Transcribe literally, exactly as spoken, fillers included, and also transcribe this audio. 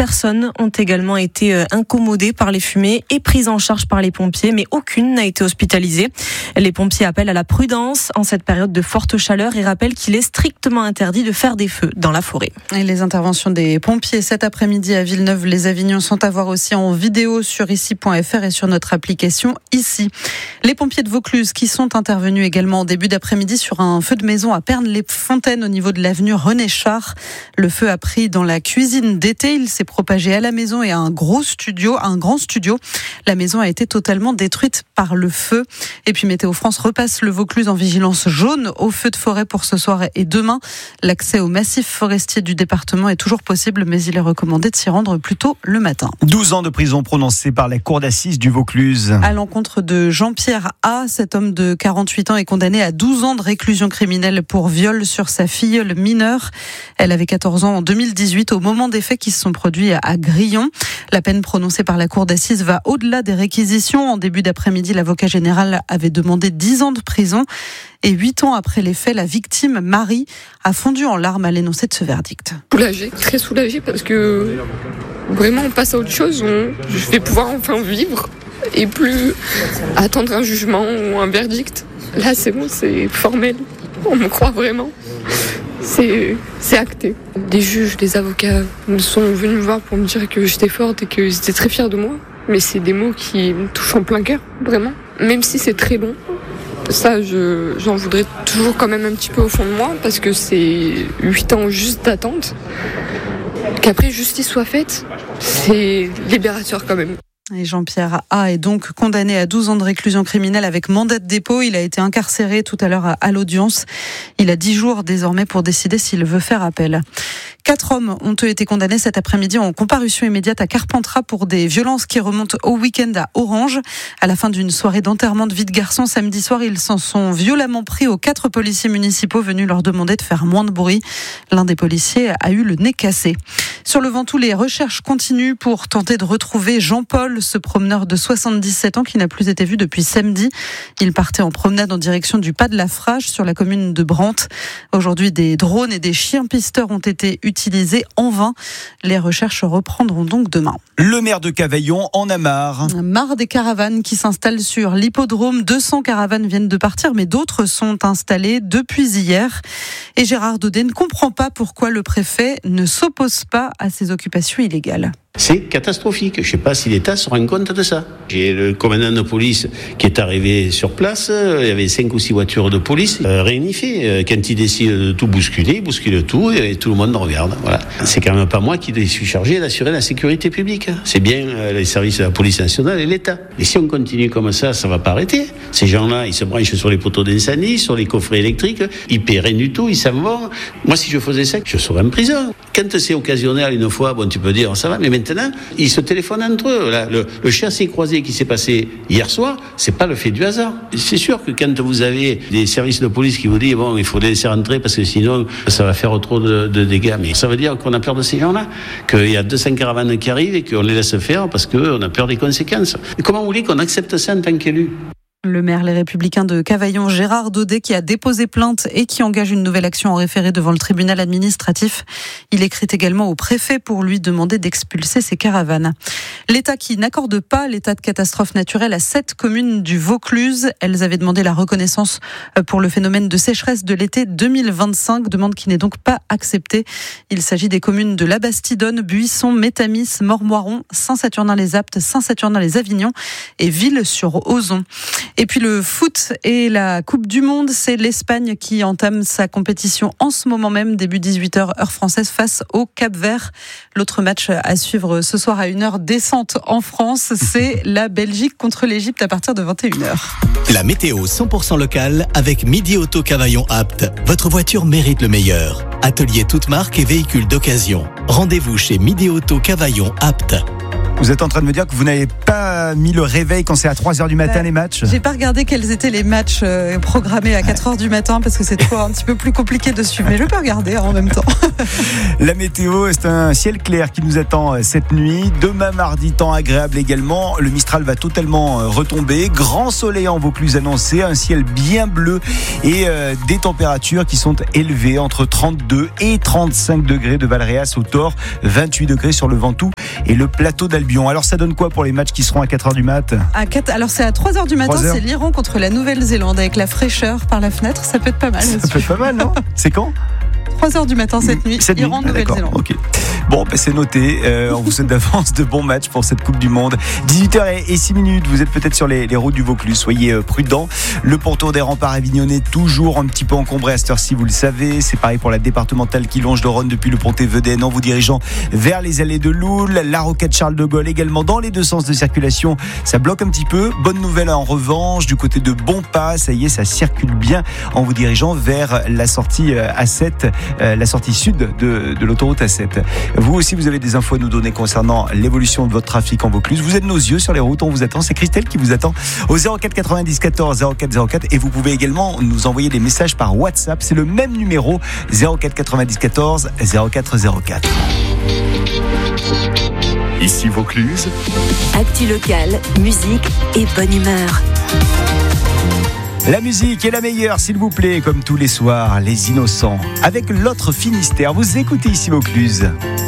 personnes ont également été incommodées par les fumées et prises en charge par les pompiers, mais aucune n'a été hospitalisée. Les pompiers appellent à la prudence en cette période de forte chaleur et rappellent qu'il est strictement interdit de faire des feux dans la forêt. Et les interventions des pompiers cet après-midi à Villeneuve-les-Avignon sont à voir aussi en vidéo sur ici point f r et sur notre application Ici. Les pompiers de Vaucluse qui sont intervenus également en début d'après-midi sur un feu de maison à Pernes-les-Fontaines au niveau de l'avenue René Char. Le feu a pris dans la cuisine d'été. Il s'est propagé à la maison et à un gros studio, un grand studio. La maison a été totalement détruite par le feu. Et puis Météo France repasse le Vaucluse en vigilance jaune au feu de forêt pour ce soir et demain. L'accès au massif forestier du département est toujours possible, mais il est recommandé de s'y rendre plus tôt le matin. douze ans de prison prononcés par la cour d'assises du Vaucluse. À l'encontre de Jean-Pierre A, cet homme de quarante-huit ans est condamné à douze ans de réclusion criminelle pour viol sur sa filleule mineure. Elle avait quatorze ans en deux mille dix-huit au moment des faits qui se sont produits à Grillon. La peine prononcée par la cour d'assises va au-delà des réquisitions. En début d'après-midi, l'avocat général avait demandé dix ans de prison. Et huit ans après les faits, la victime, Marie, a fondu en larmes à l'énoncé de ce verdict. Soulagée, très soulagée parce que vraiment on passe à autre chose. On, je vais pouvoir enfin vivre et plus attendre un jugement ou un verdict. Là c'est bon, c'est formel. On me croit vraiment. C'est, c'est acté. Des juges, des avocats sont venus me voir pour me dire que j'étais forte et qu'ils étaient très fiers de moi. Mais c'est des mots qui me touchent en plein cœur, vraiment. Même si c'est très long, ça je, j'en voudrais toujours quand même un petit peu au fond de moi parce que c'est huit ans juste d'attente. Qu'après justice soit faite, c'est libérateur quand même. Et Jean-Pierre A est donc condamné à douze ans de réclusion criminelle avec mandat de dépôt. Il a été incarcéré tout à l'heure à l'audience. Il a dix jours désormais pour décider s'il veut faire appel. Quatre hommes ont été condamnés cet après-midi en comparution immédiate à Carpentras pour des violences qui remontent au week-end à Orange. À la fin d'une soirée d'enterrement de vie de garçon samedi soir, ils s'en sont violemment pris aux quatre policiers municipaux venus leur demander de faire moins de bruit. L'un des policiers a eu le nez cassé. Sur le Ventoux, les recherches continuent pour tenter de retrouver Jean-Paul, ce promeneur de soixante-dix-sept ans qui n'a plus été vu depuis samedi. Il partait en promenade en direction du Pas de la Frage sur la commune de Brantes. Aujourd'hui, des drones et des chiens pisteurs ont été utilisés en vain. Les recherches reprendront donc demain. Le maire de Cavaillon en a marre. Marre des caravanes qui s'installent sur l'hippodrome. deux cents caravanes viennent de partir, mais d'autres sont installées depuis hier. Et Gérard Daudet ne comprend pas pourquoi le préfet ne s'oppose pas à ces occupations illégales. C'est catastrophique. Je ne sais pas si l'État se rend compte de ça. J'ai le commandant de police qui est arrivé sur place. Il y avait cinq ou six voitures de police. Euh, rien n'y fait. Quand il décide de tout bousculer, il bouscule tout et tout le monde regarde. Voilà. C'est quand même pas moi qui suis chargé d'assurer la sécurité publique. C'est bien euh, les services de la police nationale et l'État. Et si on continue comme ça, ça va pas arrêter. Ces gens-là, ils se branchent sur les poteaux d'incendie, sur les coffrets électriques. Ils paient rien du tout. Ils s'en vont. Moi, si je faisais ça, je serais en prison. Quand c'est occasionnel une fois, bon, tu peux dire ça va, mais maintenant, ils se téléphonent entre eux. Là, le, le chassé croisé qui s'est passé hier soir, c'est pas le fait du hasard. C'est sûr que quand vous avez des services de police qui vous disent bon, il faut les laisser rentrer parce que sinon ça va faire trop de, de dégâts. Mais ça veut dire qu'on a peur de ces gens-là, qu'il y a deux cents caravanes qui arrivent et qu'on les laisse faire parce qu'on a peur des conséquences. Et comment vous voulez qu'on accepte ça en tant qu'élu ? Le maire Les Républicains de Cavaillon, Gérard Daudet, qui a déposé plainte et qui engage une nouvelle action en référé devant le tribunal administratif. Il écrit également au préfet pour lui demander d'expulser ces caravanes. L'État qui n'accorde pas l'état de catastrophe naturelle à sept communes du Vaucluse. Elles avaient demandé la reconnaissance pour le phénomène de sécheresse de l'été deux mille vingt-cinq, demande qui n'est donc pas acceptée. Il s'agit des communes de La Bastidonne, Buisson, Métamis, Mormoiron, Saint-Saturnin-les-Aptes, Saint-Saturnin-les-Avignon et Ville-sur-Ozon. Et puis le foot et la Coupe du Monde, c'est l'Espagne qui entame sa compétition en ce moment même, début dix-huit heures heure française face au Cap-Vert. L'autre match à suivre ce soir à une heure décente en France, c'est la Belgique contre l'Égypte à partir de vingt et une heures. La météo cent pour cent locale avec Midi Auto Cavaillon Apt. Votre voiture mérite le meilleur. Atelier toute marque et véhicules d'occasion. Rendez-vous chez Midi Auto Cavaillon Apt. Vous êtes en train de me dire que vous n'avez pas mis le réveil quand c'est à trois heures du matin, bah, les matchs? J'ai pas regardé quels étaient les matchs euh, programmés à quatre heures du matin parce que c'est toujours un petit peu plus compliqué de suivre. Mais je peux regarder hein, en même temps. La météo, c'est un ciel clair qui nous attend cette nuit. Demain mardi, temps agréable également. Le Mistral va totalement retomber. Grand soleil en Vaucluse annoncé, un ciel bien bleu et euh, des températures qui sont élevées entre trente-deux et trente-cinq degrés de Valréas au Thor, vingt-huit degrés sur le Ventoux et le plateau d'Albion. Alors ça donne quoi pour les matchs qui seront à quatre heures du mat? À quatre, alors c'est à trois heures du matin, c'est l'Iran contre la Nouvelle-Zélande avec la fraîcheur par la fenêtre, ça peut être pas mal. Ça peut être pas mal, non? C'est quand? trois heures du matin cette nuit, cette Iran, nuit. Nouvelle-Zélande. Ah, okay. Bon, ben c'est noté. Euh, on vous souhaite d'avance de bons matchs pour cette Coupe du Monde. dix-huit heures six minutes, vous êtes peut-être sur les, les routes du Vaucluse. Soyez euh, prudents. Le pourtour des remparts avignonnais, toujours un petit peu encombré à cette heure-ci, vous le savez. C'est pareil pour la départementale qui longe le Rhône depuis le Pontet-Vedène en vous dirigeant vers les allées de Loul. La rocade Charles de Gaulle également dans les deux sens de circulation. Ça bloque un petit peu. Bonne nouvelle en revanche, du côté de Bonpas, ça y est, ça circule bien en vous dirigeant vers la sortie A sept, euh, la sortie sud de, de l'autoroute A sept. Vous aussi, vous avez des infos à nous donner concernant l'évolution de votre trafic en Vaucluse. Vous êtes nos yeux sur les routes, on vous attend. C'est Christelle qui vous attend au zéro quatre quatre-vingt-dix quatorze zéro quatre zéro quatre et vous pouvez également nous envoyer des messages par WhatsApp. C'est le même numéro, zéro quatre quatre-vingt-dix quatorze zéro quatre zéro quatre. Ici Vaucluse. Actu locale, musique et bonne humeur. La musique est la meilleure, s'il vous plaît, comme tous les soirs, les innocents. Avec l'autre Finistère, vous écoutez ici Vaucluse.